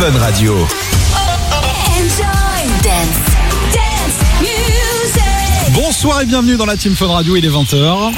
Fun Radio. Bonsoir et bienvenue dans la Team Fun Radio, il est 20h.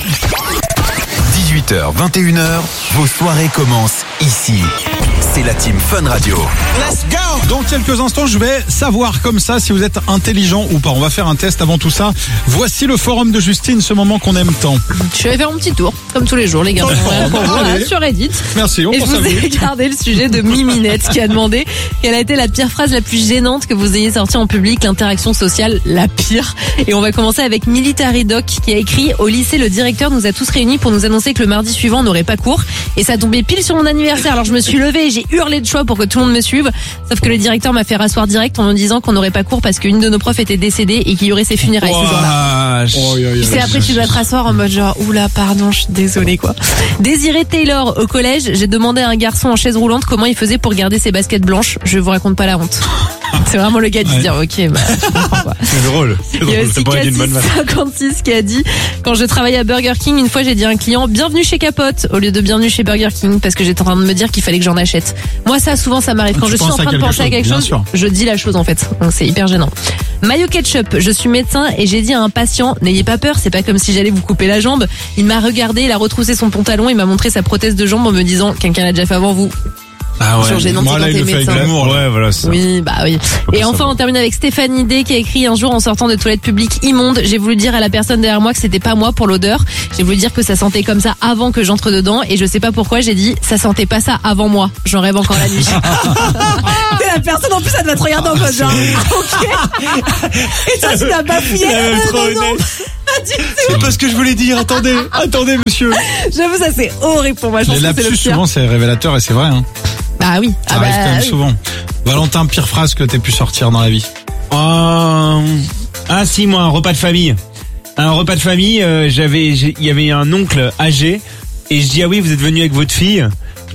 18h, 21h, vos soirées commencent ici. C'est la Team Fun Radio. Let's go! Dans quelques instants, je vais savoir comme ça si vous êtes intelligent ou pas. On va faire un test avant tout ça. Voici le forum de Justine, ce moment qu'on aime tant. Je suis allée faire mon petit tour, comme tous les jours, les gars. Voilà, sur Reddit. Merci, on Et je pense à vous ai vous. gardé le sujet de Miminette qui a demandé quelle a été la pire phrase la plus gênante que vous ayez sortie en public, l'interaction sociale la pire. Et on va commencer avec Military Doc qui a écrit: au lycée, le directeur nous a tous réunis pour nous annoncer que le mardi suivant on n'aurait pas cours. Et ça tombait pile sur mon anniversaire. Alors je me suis levée et j'ai hurlé de joie pour que tout le monde me suive. Sauf que le directeur m'a fait rasseoir direct en me disant qu'on n'aurait pas cours parce qu'une de nos profs était décédée et qu'il y aurait ses funérailles ce jour-là. Tu sais, après tu dois te rasseoir en mode genre oula pardon, je suis désolée quoi. Désiré Taylor au collège, j'ai demandé à un garçon en chaise roulante comment il faisait pour garder ses baskets blanches. Je vous raconte pas la honte. C'est vraiment le gars de se dire ok bah je comprends pas. C'est drôle. Il y a aussi Cassis56 qui a dit: quand je travaillais à Burger King, une fois j'ai dit à un client bienvenue chez Capote au lieu de bienvenue chez Burger King parce que j'étais en train de me dire qu'il fallait que j'en achète. Moi ça souvent ça m'arrive quand je suis en train de penser à quelque chose, je dis la chose en fait. Donc c'est hyper gênant. Mayo Ketchup, je suis médecin et j'ai dit à un patient n'ayez pas peur, c'est pas comme si j'allais vous couper la jambe. Il m'a regardé, il a retroussé son pantalon, il m'a montré sa prothèse de jambe en me disant quelqu'un l'a déjà fait avant vous. Ah ouais. Moi là il le fait avec l'amour. Ouais, voilà, c'est ça. Oui, bah oui. Et enfin, on termine avec Stéphanie D qui a écrit: un jour en sortant de toilettes publiques immondes, j'ai voulu dire à la personne derrière moi que c'était pas moi pour l'odeur. J'ai voulu dire que ça sentait comme ça avant que j'entre dedans et je sais pas pourquoi j'ai dit ça sentait pas ça avant moi. J'en rêve encore la nuit. Et la personne en plus elle va te regarder en mode genre ok. Et toi tu n'as pas fouillé. C'est pas ce que je voulais dire. Attendez, monsieur. J'avoue ça c'est horrible pour moi. Je pense Les que c'est le lapsus pire. souvent c'est révélateur et c'est vrai hein. Bah oui. Ça arrive quand même oui. souvent. Valentin, pire phrase que t'aies pu sortir dans la vie. Ah si, moi un repas de famille. Un repas de famille, il y avait un oncle âgé et je dis ah oui vous êtes venu avec votre fille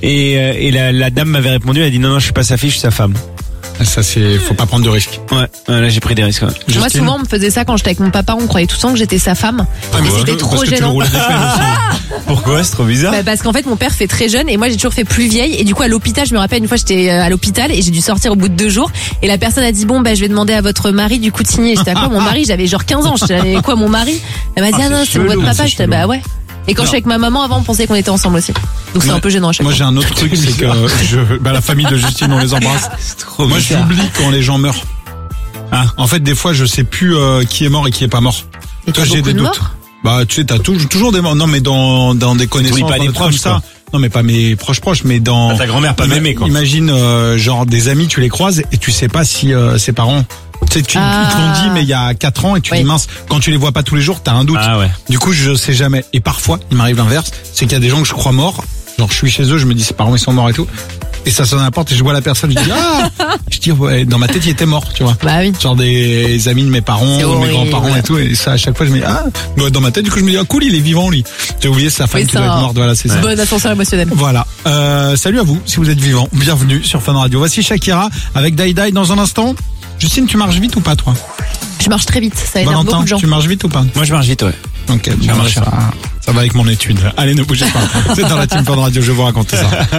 et la dame m'avait répondu, elle a dit non je suis pas sa fille, je suis sa femme. Ça c'est, faut pas prendre de risques. Ouais, là j'ai pris des risques. Ouais. Moi Justine. souvent on me faisait ça quand j'étais avec mon papa, on croyait tout le temps que j'étais sa femme. Ah, mais Et ouais, c'était trop parce que tu le gênant. roules des pelles aussi. Pourquoi? C'est trop bizarre. Bah parce qu'en fait mon père fait très jeune et moi j'ai toujours fait plus vieille et du coup à l'hôpital je me rappelle une fois j'étais à l'hôpital et j'ai dû sortir au bout de 2 jours et la personne a dit bon bah je vais demander à votre mari du coup de signer. J'étais à quoi mon mari, j'avais genre 15 ans, j'étais quoi mon mari, elle m'a dit ah non c'est votre papa, j'étais bah ouais. Et quand je suis avec ma maman avant on pensait qu'on était ensemble aussi. Donc c'est un peu gênant à chaque Moi fois. j'ai un autre truc, c'est que la famille de Justine on les embrasse. C'est trop Moi bizarre. j'oublie quand les gens meurent. Ah, en fait des fois je sais plus qui est mort et qui est pas mort. Et Toi t'as j'ai beaucoup des de doutes. morts Bah tu sais t'as toujours des morts. Non mais dans des connaissances, pas dans des des trucs proches, comme ça. Non mais pas mes proches mais dans Ta grand-mère pas m'aimer quoi. Imagine genre des amis tu les croises et tu sais pas si ses parents tu sais, ils te l'ont dit mais il y a 4 ans et tu Oui. dis mince, quand tu les vois pas tous les jours t'as un doute. Ah ouais. Du coup je sais jamais. Et parfois il m'arrive l'inverse, c'est qu'il y a des gens que je crois morts. Genre je suis chez eux, je me dis ses parents ils sont morts et tout. Et ça sonne à la porte et je vois la personne, je dis ah. Je dis ouais, dans ma tête il était mort, tu vois. Bah oui. Genre des amis de mes parents, C'est de mes horrible. grands-parents et tout. Et ça à chaque fois je me dis ah. Dans ma tête du coup je me dis ah cool il est vivant lui. J'ai oublié sa femme Oui, qui ça doit être morte. Voilà c'est ça. Bon ascenseur émotionnel. Voilà. Salut à vous si vous êtes vivants. Bienvenue sur Fun Radio. Voici Shakira avec Die Die dans un instant. Justine, tu marches vite ou pas toi? Je marche très vite, ça énerve Valentin, beaucoup de gens. tu marches vite ou pas? Moi je marche vite ouais. Ok, bon, ça va avec mon étude. Allez, ne bougez pas. C'est dans la Team Fun Radio, je vais vous raconter ça.